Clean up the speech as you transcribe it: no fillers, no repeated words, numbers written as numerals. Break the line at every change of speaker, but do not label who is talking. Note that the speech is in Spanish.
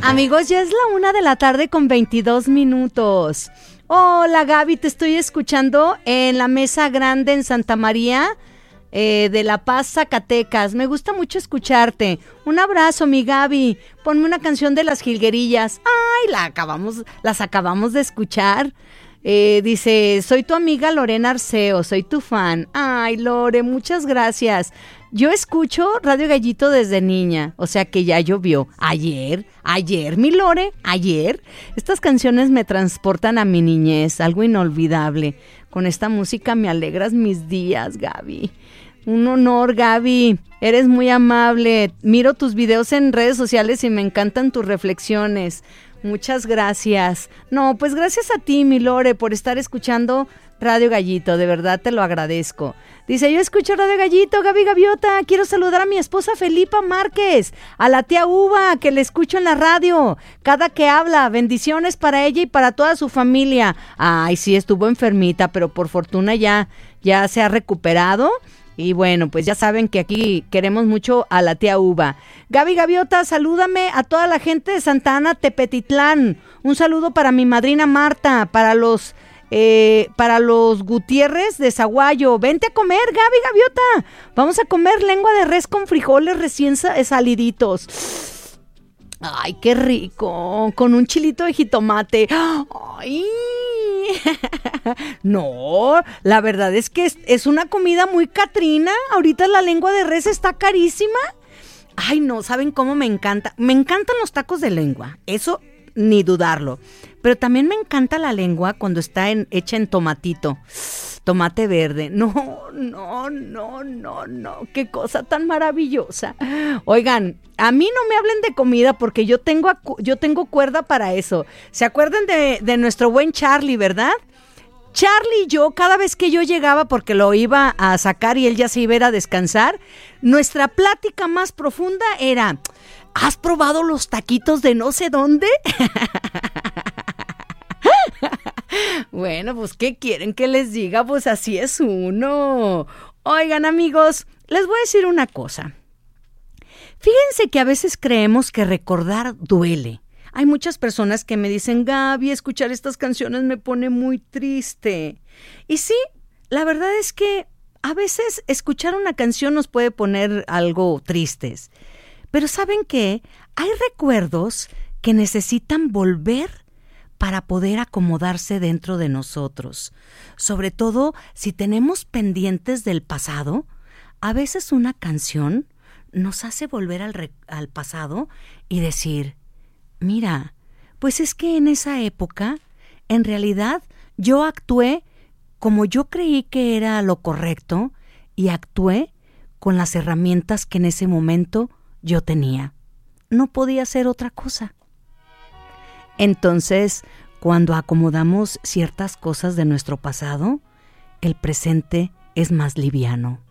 Amigos, ya es la 1:00 con 22 minutos. Hola Gaby, te estoy escuchando en la Mesa Grande en Santa María de La Paz, Zacatecas. Me gusta mucho escucharte. Un abrazo, mi Gaby. Ponme una canción de Las Jilguerillas. Ay, las acabamos de escuchar. Dice, soy tu amiga Lorena Arceo, soy tu fan. Ay, Lore, muchas gracias. Yo escucho Radio Gallito desde niña, o sea que ya llovió. Ayer, mi Lore, ayer. Estas canciones me transportan a mi niñez, algo inolvidable. Con esta música me alegras mis días, Gaby. Un honor, Gaby. Eres muy amable. Miro tus videos en redes sociales y me encantan tus reflexiones. Muchas gracias. No, pues gracias a ti, mi Lore, por estar escuchando Radio Gallito, de verdad te lo agradezco. Dice, yo escucho Radio Gallito, Gaby Gaviota, quiero saludar a mi esposa Felipa Márquez, a la tía Uva, que le escucho en la radio, cada que habla, bendiciones para ella y para toda su familia. Ay, sí, estuvo enfermita, pero por fortuna ya se ha recuperado. Y bueno, pues ya saben que aquí queremos mucho a la tía Uva. Gaby Gaviota, salúdame a toda la gente de Santa Ana, Tepetitlán. Un saludo para mi madrina Marta, para los Gutiérrez de Zaguayo. Vente a comer, Gaby Gaviota. Vamos a comer lengua de res con frijoles recién saliditos. Ay, qué rico. Con un chilito de jitomate. Ay. No, la verdad es que es una comida muy catrina. Ahorita la lengua de res está carísima. Ay, no, ¿saben cómo me encanta? Me encantan los tacos de lengua. Eso ni dudarlo. Pero también me encanta la lengua cuando está hecha en tomatito. Tomate verde. No. Qué cosa tan maravillosa. Oigan, a mí no me hablen de comida porque yo tengo cuerda para eso. ¿Se acuerdan de nuestro buen Charlie, verdad? Charlie y yo, cada vez que yo llegaba, porque lo iba a sacar y él ya se iba a ir a descansar, nuestra plática más profunda era, ¿has probado los taquitos de no sé dónde? Bueno, pues, ¿qué quieren que les diga? Pues así es uno. Oigan, amigos, les voy a decir una cosa. Fíjense que a veces creemos que recordar duele. Hay muchas personas que me dicen, Gaby, escuchar estas canciones me pone muy triste. Y sí, la verdad es que a veces escuchar una canción nos puede poner algo tristes. Pero ¿saben qué? Hay recuerdos que necesitan volver para poder acomodarse dentro de nosotros. Sobre todo si tenemos pendientes del pasado, a veces una canción nos hace volver al pasado y decir, mira, pues es que en esa época, en realidad, yo actué como yo creí que era lo correcto y actué con las herramientas que en ese momento yo tenía. No podía hacer otra cosa. Entonces, cuando acomodamos ciertas cosas de nuestro pasado, el presente es más liviano.